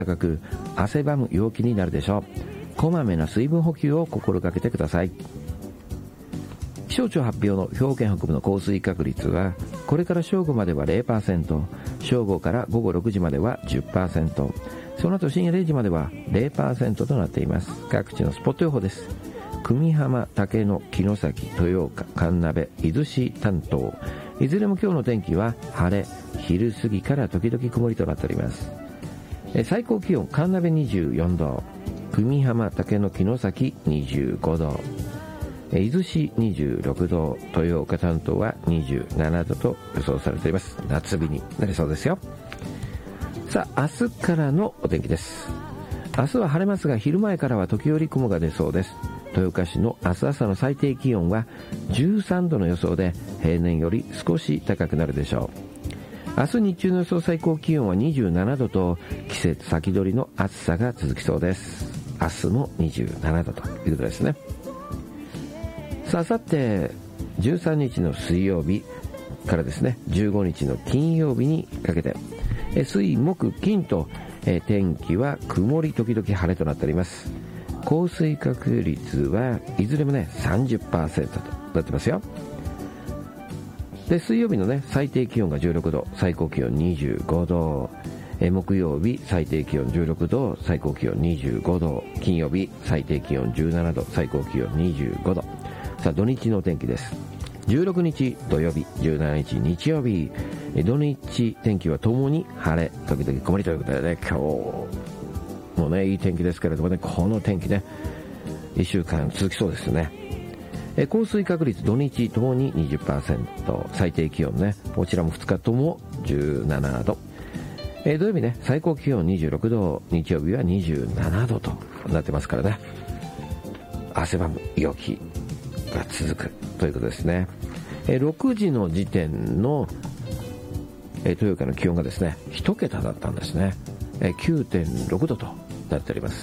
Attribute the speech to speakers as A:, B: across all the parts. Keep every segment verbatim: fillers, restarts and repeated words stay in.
A: 高く汗ばむ陽気になるでしょう。こまめな水分補給を心がけてください。気象庁発表の兵庫県北部の降水確率は、これから正午までは ゼロパーセント、正午から午後ろくじまでは じゅっパーセント、その後深夜れいじまでは ゼロパーセント となっています。各地のスポット予報です。久美浜、竹野、城崎、豊岡、神鍋、伊豆市担当、いずれも今日の天気は晴れ、昼過ぎから時々曇りとなっております。え最高気温、神鍋にじゅうよんど、久美浜、竹野、城崎にじゅうごど、伊豆市にじゅうろくど、豊岡担当はにじゅうななどと予想されています。夏日になりそうですよ。さあ、明日からのお天気です。明日は晴れますが、昼前からは時折雲が出そうです。豊岡市の明日朝の最低気温はじゅうさんどの予想で、平年より少し高くなるでしょう。明日日中の予想最高気温はにじゅうななどと、季節先取りの暑さが続きそうです。明日もにじゅうななどということですね。さあ、あさってじゅうさんにちの水曜日からですね、じゅうごにちの金曜日にかけて、水木金と天気は曇り時々晴れとなっております。降水確率はいずれもね さんじゅっパーセント となってますよ。で、水曜日のね最低気温がじゅうろくど、最高気温にじゅうごど、え木曜日最低気温じゅうろくど、最高気温にじゅうごど、金曜日最低気温じゅうななど、最高気温にじゅうごど。さあ、土日のお天気です。じゅうろくにち土曜日、じゅうしちにち日曜日、土日天気はともに晴れ時々曇りということでね、今日もねいい天気ですけれどもね、この天気ねいっしゅうかん続きそうですね。え降水確率土日ともに にじゅっパーセント、 最低気温ねこちらもふつかともじゅうななど、え土曜日ね最高気温にじゅうろくど、日曜日はにじゅうななどとなってますからね、汗ばむ陽気が続くということですね。えろくじの時点のえ豊岡の気温がですねいちけただったんですね。え きゅうてんろくどとなっております。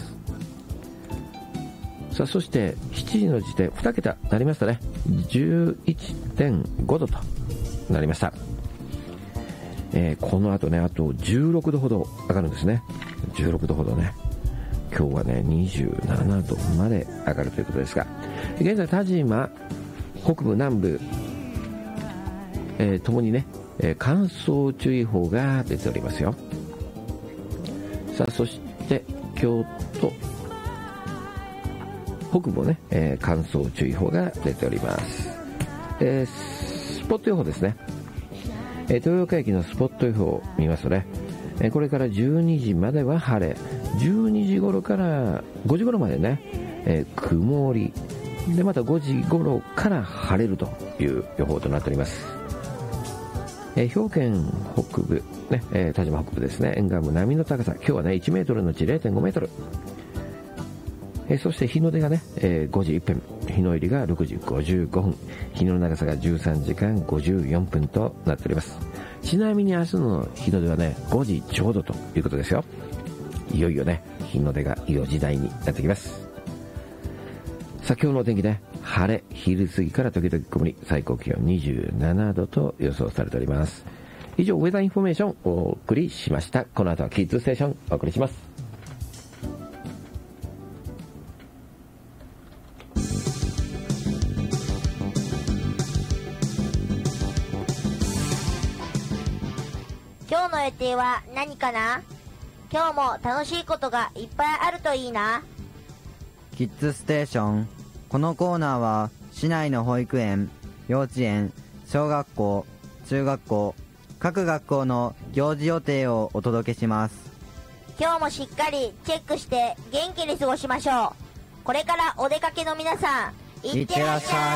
A: さあ、そしてしちじの時点に桁になりましたね。 じゅういってんごどとなりました。えー、この後ねあとじゅうろくどほど上がるんですね。じゅうろくどほどね、今日はねにじゅうななどまで上がるということですが、現在田島北部南部、えー、ともにね、えー、乾燥注意報が出ておりますよ。さあ、そして京都北部もね、えー、乾燥注意報が出ております。えー、スポット予報ですね。えー、豊岡駅のスポット予報を見ますとね、えー、これからじゅうにじまでは晴れ、じゅうにじ頃からごじ頃までね、えー、曇りで、またごじ頃から晴れるという予報となっております。えー、兵庫県北部、ねえー、田島北部ですね、沿岸部波の高さ、今日はねいちメートルのうち れいてんごメートル、えー、そして日の出がね、えー、ごじいっぷん、日の入りがろくじごじゅうごふん、日の長さがじゅうさんじかんごじゅうよんぷんとなっております。ちなみに明日の日の出はねごじちょうどということですよ。いよいよね日の出がよじ台になってきます。さあ、今日のお天気ね、晴れ、昼過ぎから時々曇り、最高気温にじゅうななどと予想されております。以上、ウェザーインフォメーションをお送りしました。この後はキッズステーションお送りします。
B: 今日の予定は何かな？今日も楽しいことがいっぱいあるといいな。
C: キッズステーション。このコーナーは市内の保育園、幼稚園、小学校、中学校、各学校の行事予定をお届けします。
B: 今日もしっかりチェックして元気に過ごしましょう。これからお出かけの皆さん、いってらっしゃい。